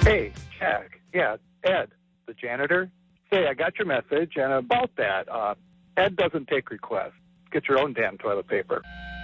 Hey, Jack. Yeah, Ed, the janitor. Say, I got your message, and about that, Ed doesn't take requests. Get your own damn toilet paper.